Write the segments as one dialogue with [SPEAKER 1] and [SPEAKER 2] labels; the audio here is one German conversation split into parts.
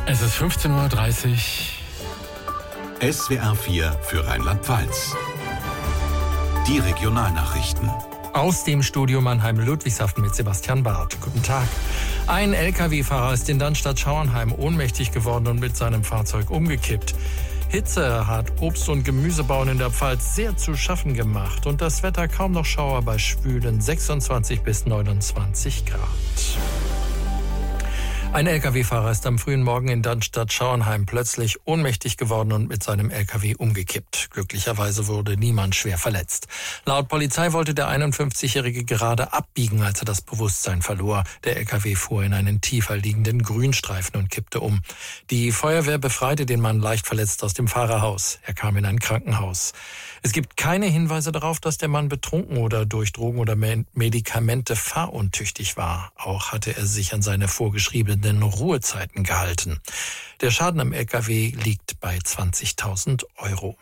[SPEAKER 1] Es ist 15:30 Uhr.
[SPEAKER 2] SWR 4 für Rheinland-Pfalz. Die Regionalnachrichten.
[SPEAKER 1] Aus dem Studio Mannheim-Ludwigshafen mit Sebastian Barth. Guten Tag. Ein Lkw-Fahrer ist in Dannstatt-Schauernheim ohnmächtig geworden und mit seinem Fahrzeug umgekippt. Hitze hat Obst- und Gemüsebauern in der Pfalz sehr zu schaffen gemacht und das Wetter kaum noch Schauer bei schwülen 26 bis 29 Grad. Ein Lkw-Fahrer ist am frühen Morgen in Dannstatt-Schauernheim plötzlich ohnmächtig geworden und mit seinem Lkw umgekippt. Glücklicherweise wurde niemand schwer verletzt. Laut Polizei wollte der 51-Jährige gerade abbiegen, als er das Bewusstsein verlor. Der Lkw fuhr in einen tiefer liegenden Grünstreifen und kippte um. Die Feuerwehr befreite den Mann leicht verletzt aus dem Fahrerhaus. Er kam in ein Krankenhaus. Es gibt keine Hinweise darauf, dass der Mann betrunken oder durch Drogen oder Medikamente fahruntüchtig war. Auch hatte er sich an seine vorgeschriebenen Ruhezeiten gehalten. Der Schaden am Lkw liegt bei 20.000 €.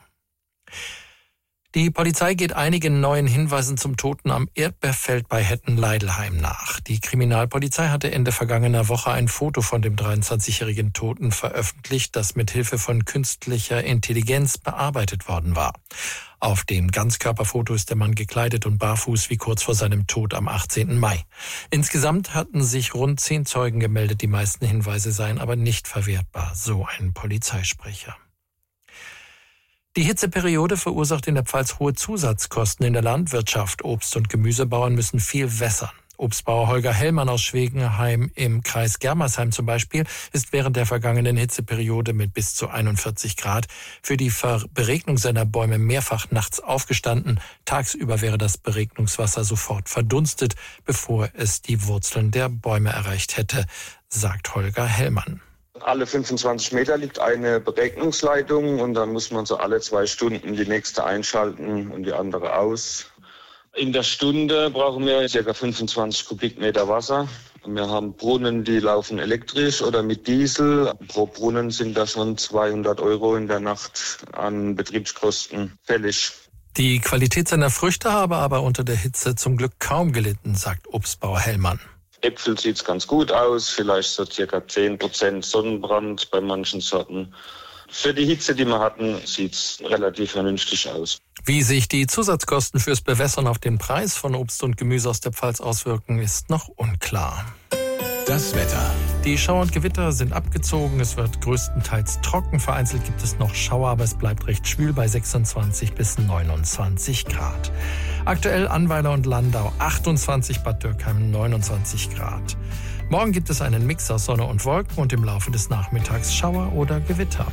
[SPEAKER 1] Die Polizei geht einigen neuen Hinweisen zum Toten am Erdbeerfeld bei Hetten-Leidelheim nach. Die Kriminalpolizei hatte Ende vergangener Woche ein Foto von dem 23-jährigen Toten veröffentlicht, das mit Hilfe von künstlicher Intelligenz bearbeitet worden war. Auf dem Ganzkörperfoto ist der Mann gekleidet und barfuß wie kurz vor seinem Tod am 18. Mai. Insgesamt hatten sich rund 10 Zeugen gemeldet. Die meisten Hinweise seien aber nicht verwertbar, so ein Polizeisprecher. Die Hitzeperiode verursacht in der Pfalz hohe Zusatzkosten in der Landwirtschaft. Obst- und Gemüsebauern müssen viel wässern. Obstbauer Holger Hellmann aus Schwegenheim im Kreis Germersheim zum Beispiel ist während der vergangenen Hitzeperiode mit bis zu 41 Grad für die Beregnung seiner Bäume mehrfach nachts aufgestanden. Tagsüber wäre das Beregnungswasser sofort verdunstet, bevor es die Wurzeln der Bäume erreicht hätte, sagt Holger Hellmann.
[SPEAKER 3] Alle 25 Meter liegt eine Beregnungsleitung und dann muss man so alle 2 Stunden die nächste einschalten und die andere aus. In der Stunde brauchen wir ca. 25 Kubikmeter Wasser. Wir haben Brunnen, die laufen elektrisch oder mit Diesel. Pro Brunnen sind da schon 200 € in der Nacht an Betriebskosten fällig.
[SPEAKER 1] Die Qualität seiner Früchte habe aber unter der Hitze zum Glück kaum gelitten, sagt Obstbauer Hellmann.
[SPEAKER 3] Äpfel sieht's ganz gut aus, vielleicht so ca. 10% Sonnenbrand bei manchen Sorten. Für die Hitze, die wir hatten, sieht's relativ vernünftig aus.
[SPEAKER 1] Wie sich die Zusatzkosten fürs Bewässern auf den Preis von Obst und Gemüse aus der Pfalz auswirken, ist noch unklar.
[SPEAKER 2] Das Wetter.
[SPEAKER 1] Die Schauer und Gewitter sind abgezogen. Es wird größtenteils trocken. Vereinzelt gibt es noch Schauer, aber es bleibt recht schwül bei 26 bis 29 Grad. Aktuell Annweiler und Landau 28, Bad Dürkheim 29 Grad. Morgen gibt es einen Mix aus Sonne und Wolken und im Laufe des Nachmittags Schauer oder Gewitter.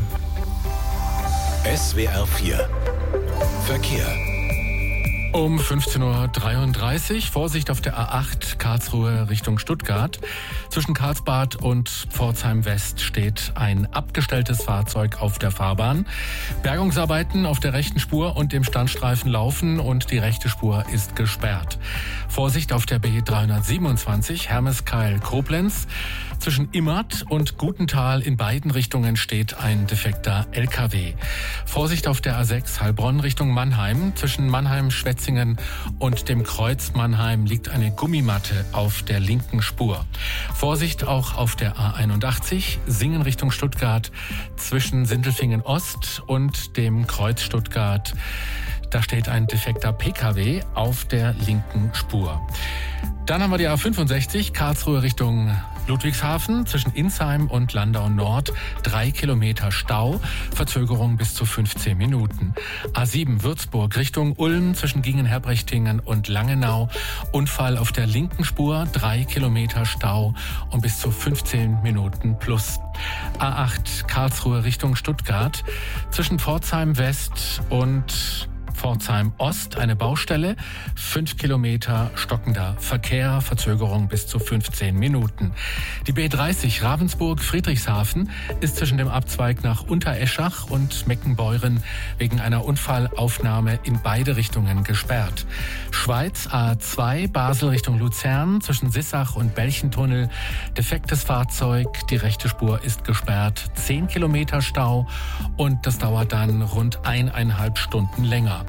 [SPEAKER 2] SWR 4 Verkehr.
[SPEAKER 1] Um 15:33 Uhr, Vorsicht auf der A8 Karlsruhe Richtung Stuttgart. Zwischen Karlsbad und Pforzheim West steht ein abgestelltes Fahrzeug auf der Fahrbahn. Bergungsarbeiten auf der rechten Spur und dem Standstreifen laufen und die rechte Spur ist gesperrt. Vorsicht auf der B327 Hermeskeil-Koblenz. Zwischen Immert und Gutenthal in beiden Richtungen steht ein defekter LKW. Vorsicht auf der A6 Heilbronn Richtung Mannheim. Zwischen Mannheim-Schwetzingen und dem Kreuz Mannheim liegt eine Gummimatte auf der linken Spur. Vorsicht auch auf der A81 Singen Richtung Stuttgart. Zwischen Sindelfingen Ost und dem Kreuz Stuttgart. Da steht ein defekter PKW auf der linken Spur. Dann haben wir die A65 Karlsruhe Richtung Ludwigshafen, zwischen Insheim und Landau Nord 3 Kilometer Stau, Verzögerung bis zu 15 Minuten. A7 Würzburg Richtung Ulm, zwischen Gingen-Herbrechtingen und Langenau, Unfall auf der linken Spur, 3 Kilometer Stau und bis zu 15 Minuten plus. A8 Karlsruhe Richtung Stuttgart, zwischen Pforzheim West und Pforzheim Ost eine Baustelle, 5 Kilometer stockender Verkehr, Verzögerung bis zu 15 Minuten. Die B30 Ravensburg-Friedrichshafen ist zwischen dem Abzweig nach Untereschach und Meckenbeuren wegen einer Unfallaufnahme in beide Richtungen gesperrt. Schweiz A2 Basel Richtung Luzern zwischen Sissach und Belchentunnel, defektes Fahrzeug, die rechte Spur ist gesperrt, 10 Kilometer Stau und das dauert dann rund 1,5 Stunden länger.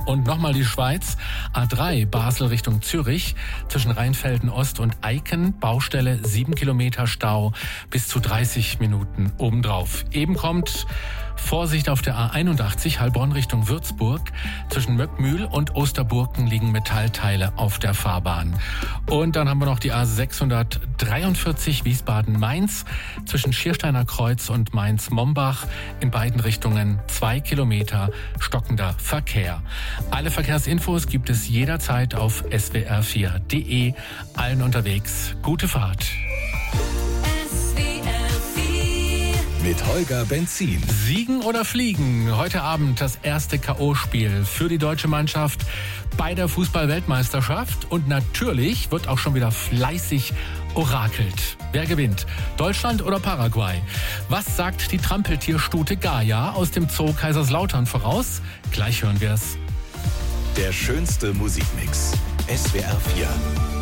[SPEAKER 1] Und nochmal die Schweiz. A3 Basel Richtung Zürich. Zwischen Rheinfelden Ost und Eiken. Baustelle 7 Kilometer Stau. Bis zu 30 Minuten obendrauf. Eben kommt Vorsicht auf der A81 Heilbronn Richtung Würzburg. Zwischen Möckmühl und Osterburken liegen Metallteile auf der Fahrbahn. Und dann haben wir noch die A643 Wiesbaden-Mainz. Zwischen Schiersteiner Kreuz und Mainz-Mombach. In beiden Richtungen 2 Kilometer stockender Verkehr. Alle Verkehrsinfos gibt es jederzeit auf swr4.de. Allen unterwegs gute Fahrt.
[SPEAKER 2] Mit Holger Benzin.
[SPEAKER 1] Siegen oder fliegen? Heute Abend das erste K.O.-Spiel für die deutsche Mannschaft bei der Fußball-Weltmeisterschaft. Und natürlich wird auch schon wieder fleißig orakelt. Wer gewinnt? Deutschland oder Paraguay? Was sagt die Trampeltierstute Gaia aus dem Zoo Kaiserslautern voraus? Gleich hören wir es.
[SPEAKER 2] Der schönste Musikmix. SWR 4.